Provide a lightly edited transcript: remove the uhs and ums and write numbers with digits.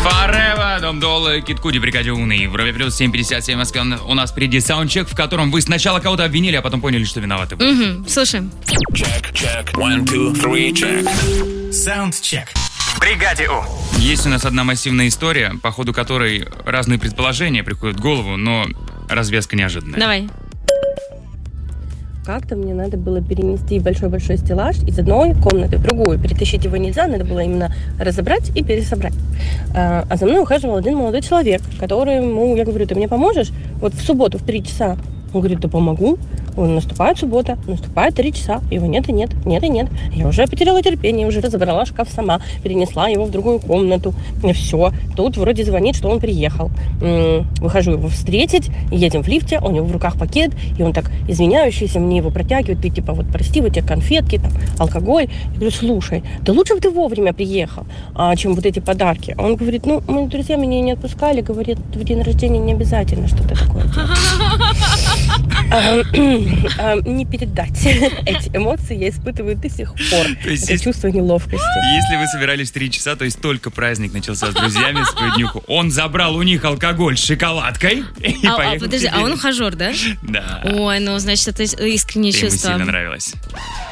Форева, Дом Долла, Кид Куди, бригаде Уны. Европе плюс 7:57 в Москве. У нас впереди саундчек, в котором вы сначала кого-то обвинили, а потом поняли, что виноваты вы. Слушаем. Check. 1, 2, 3, check. Саундчек. В бригаде У. Есть у нас одна массивная история, по ходу которой разные предположения приходят в голову, но развязка неожиданная. Давай. Как-то мне надо было перенести большой-большой стеллаж из одной комнаты в другую. Перетащить его нельзя, надо было именно разобрать и пересобрать. А за мной ухаживал один молодой человек, которому я говорю: ты мне поможешь? Вот в субботу в 3 часа. Он говорит: да помогу. Наступает суббота, наступает 3 часа. Его нет и нет. Я уже потеряла терпение, уже разобрала шкаф сама, перенесла его в другую комнату. И все. Тут вроде звонит, что он приехал. Выхожу его встретить, едем в лифте, у него в руках пакет, и он так извиняющийся мне его протягивает. Ты типа вот прости, вот тебе конфетки, там, алкоголь. Я говорю: слушай, да лучше бы ты вовремя приехал, чем вот эти подарки. Он говорит: ну, мои друзья меня не отпускали, говорят, в день рождения не обязательно что-то такое делать. Не передать эти эмоции я испытываю до сих пор. Это чувство неловкости. Если вы собирались 3 часа, то есть только праздник начался с друзьями, свою днюху, он забрал у них алкоголь с шоколадкой и поехал. Подожди, а он ухажер, да? Да. Ой, ну, значит, это искреннее Ему чувство. сильно нравилось.